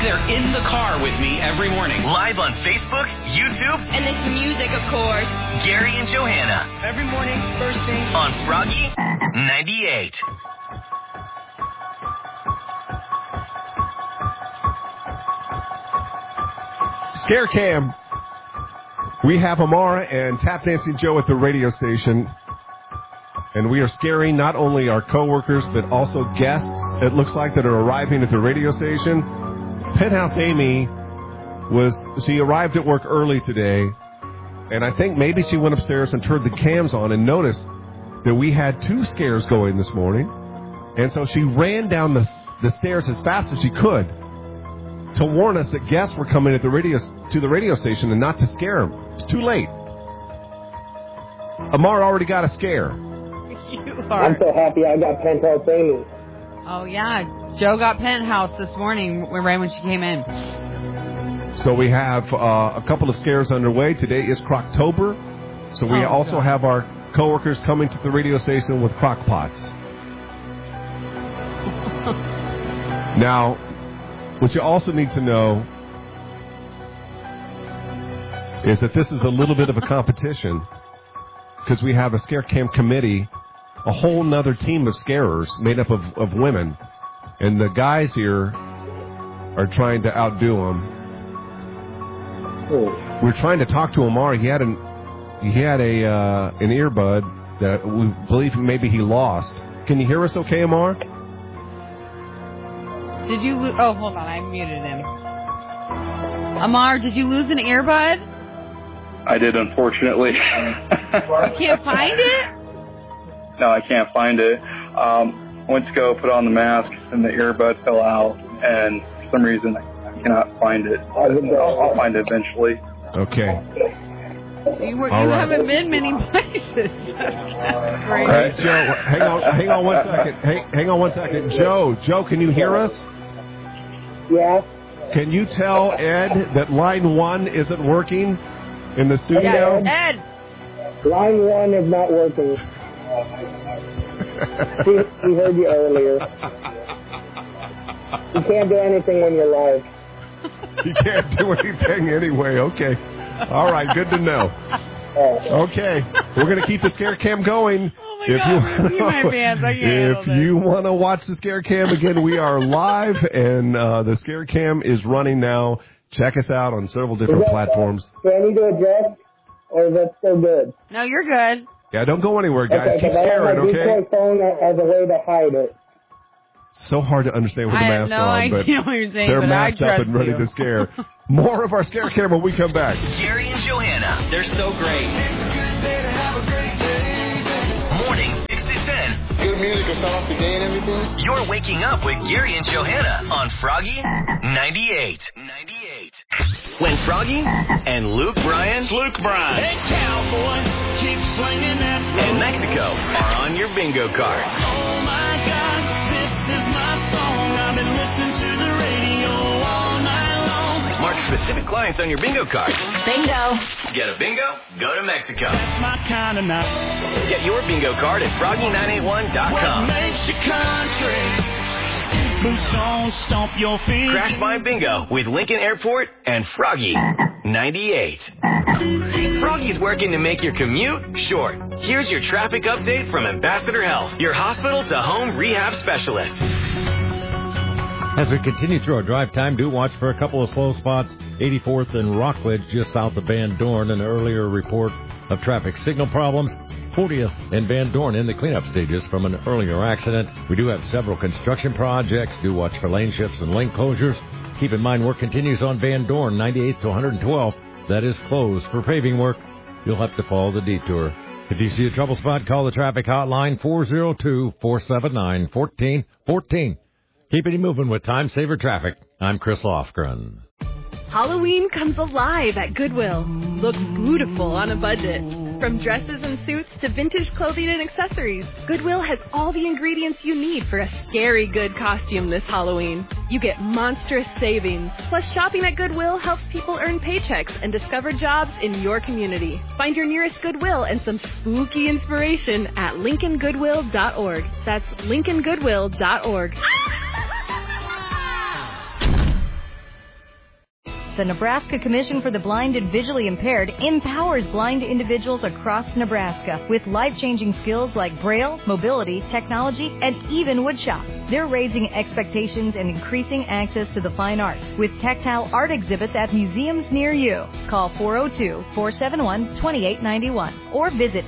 They're in the car with me every morning. Live on Facebook, YouTube, and this music, of course. Gary and Johanna. Every morning, first thing. On Froggy 98. Scare Cam. We have Amara and Tap Dancing Joe at the radio station. And we are scaring not only our coworkers, but also guests, it looks like, that are arriving at the radio station. Penthouse Amy she arrived at work early today, and I think maybe she went upstairs and turned the cams on and noticed that we had 2 scares going this morning. And so she ran down the stairs as fast as she could to warn us that guests were coming to the radio station and not to scare them. It's too late. Amar already got a scare. I'm so happy I got Penthouse Amy. Oh, yeah. Joe got Penthouse this morning right when she came in. So we have a couple of scares underway. Today is Croctober. So we also have our coworkers coming to the radio station with crock pots. Now, what you also need to know is that this is a little bit of a competition because we have a Scare Cam committee, a whole nother team of scarers made up of women. And the guys here are trying to outdo them. We're trying to talk to Amar. He had an earbud that we believe maybe he lost. Can you hear us okay, Amar? Did you lose? Oh, hold on. I muted him. Amar, did you lose an earbud? I did, unfortunately. You can't find it? No, I can't find it. Went to go put on the mask, and the earbud fell out, and for some reason I cannot find it. I'll find it eventually. Okay. You haven't been many places. That's great. Hey, Joe, hang on 1 second. Hang on 1 second. Joe, can you hear us? Yeah. Can you tell Ed that line 1 isn't working in the studio? Yeah, Ed! Line 1 is not working. He heard you earlier. You can't do anything when you're live. You can't do anything anyway. Okay. All right. Good to know. Okay. We're going to keep the Scare Cam going. Oh, my God. If you want to watch the Scare Cam again, we are live, and the Scare Cam is running now. Check us out on several different platforms. Do I need to adjust, or is that still good? No, you're good. Yeah, don't go anywhere, guys. Okay, keep scaring, okay? I have my phone as a way to hide it. So hard to understand with the mask on, but I know what you're saying, they're but masked up and ready to scare. More of our Scare Cam when we come back. Gary and Johanna. They're so great. Mornings 6 to 10. Good music to start off the day and everything. You're waking up with Gary and Johanna on Froggy 98. When Froggy and Luke Bryan. Hey, cowboy, keep swinging that. And Mexico are on your bingo card. Oh, my God, this is my song. I've been listening to the radio all night long. Mark specific clients on your bingo card. Bingo. Get a bingo? Go to Mexico. That's my kind of night. Get your bingo card at froggy981.com. What makes you country? Boots don't stomp your feet. Crash My Bingo with Lincoln Airport and Froggy 98. Froggy's working to make your commute short. Here's your traffic update from Ambassador Health, your hospital-to-home rehab specialist. As we continue through our drive time, do watch for a couple of slow spots. 84th and Rockledge, just south of Van Dorn, an earlier report of traffic signal problems. 40th and Van Dorn in the cleanup stages from an earlier accident. We do have several construction projects. Do watch for lane shifts and lane closures. Keep in mind, work continues on Van Dorn, 98th to 112th. That is closed for paving work. You'll have to follow the detour. If you see a trouble spot, call the traffic hotline 402-479-1414. Keeping you moving with Time Saver Traffic. I'm Chris Lofgren. Halloween comes alive at Goodwill. Look beautiful on a budget. From dresses and suits to vintage clothing and accessories, Goodwill has all the ingredients you need for a scary good costume this Halloween. You get monstrous savings. Plus, shopping at Goodwill helps people earn paychecks and discover jobs in your community. Find your nearest Goodwill and some spooky inspiration at LincolnGoodwill.org. That's LincolnGoodwill.org. the Nebraska Commission for the Blind and Visually Impaired empowers blind individuals across Nebraska with life-changing skills like Braille, mobility, technology, and even woodshop. They're raising expectations and increasing access to the fine arts with tactile art exhibits at museums near you. Call 402-471-2891 or visit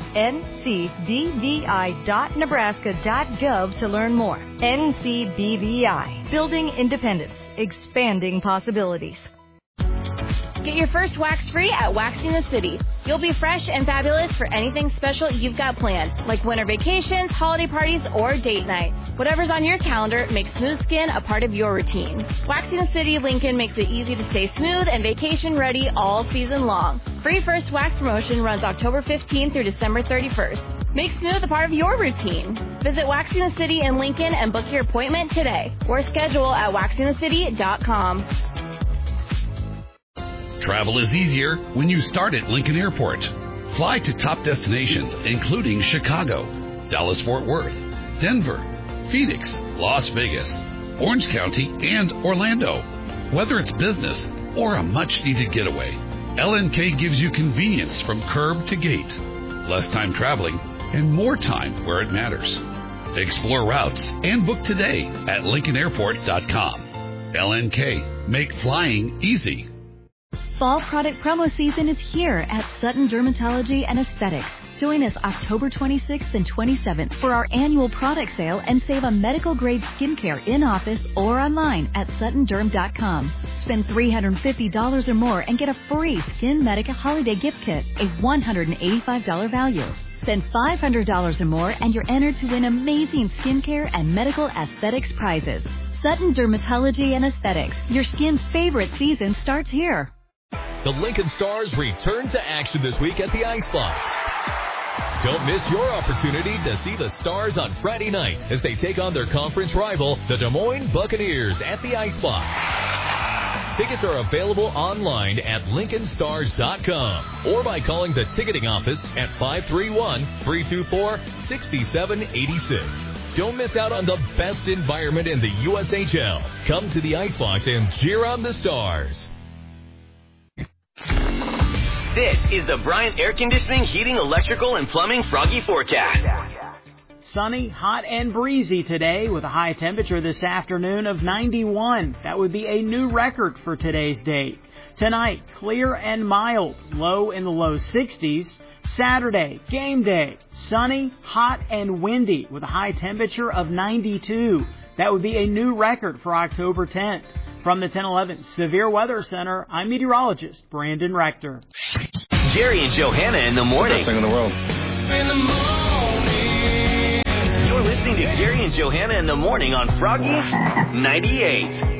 ncbvi.nebraska.gov to learn more. NCBVI, building independence, expanding possibilities. Get your first wax free at Waxing the City. You'll be fresh and fabulous for anything special you've got planned, like winter vacations, holiday parties, or date night. Whatever's on your calendar, make smooth skin a part of your routine. Waxing the City Lincoln makes it easy to stay smooth and vacation ready all season long. Free first wax promotion runs October 15th through December 31st. Make smooth a part of your routine. Visit Waxing the City in Lincoln and book your appointment today, or schedule at waxingthecity.com. Travel is easier when you start at Lincoln Airport. Fly to top destinations, including Chicago, Dallas-Fort Worth, Denver, Phoenix, Las Vegas, Orange County, and Orlando. Whether it's business or a much-needed getaway, LNK gives you convenience from curb to gate, less time traveling, and more time where it matters. Explore routes and book today at LincolnAirport.com. LNK, make flying easy. Fall product promo season is here at Sutton Dermatology and Aesthetics. Join us October 26th and 27th for our annual product sale and save on medical-grade skincare in-office or online at SuttonDerm.com. Spend $350 or more and get a free Skin Medica Holiday Gift Kit, a $185 value. Spend $500 or more and you're entered to win amazing skincare and medical aesthetics prizes. Sutton Dermatology and Aesthetics. Your skin's favorite season starts here. The Lincoln Stars return to action this week at the Icebox. Don't miss your opportunity to see the Stars on Friday night as they take on their conference rival, the Des Moines Buccaneers, at the Icebox. Tickets are available online at LincolnStars.com or by calling the ticketing office at 531-324-6786. Don't miss out on the best environment in the USHL. Come to the Icebox and cheer on the Stars. This is the Bryant Air Conditioning, Heating, Electrical, and Plumbing Froggy Forecast. Sunny, hot, and breezy today with a high temperature this afternoon of 91. That would be a new record for today's date. Tonight, clear and mild, low in the low 60s. Saturday, game day, sunny, hot, and windy with a high temperature of 92. That would be a new record for October 10th. From the 1011 Severe Weather Center, I'm meteorologist Brandon Rector. Jerry and Johanna in the morning. Best thing in the world. In the morning. You're listening to Jerry and Johanna in the morning on Froggy 98.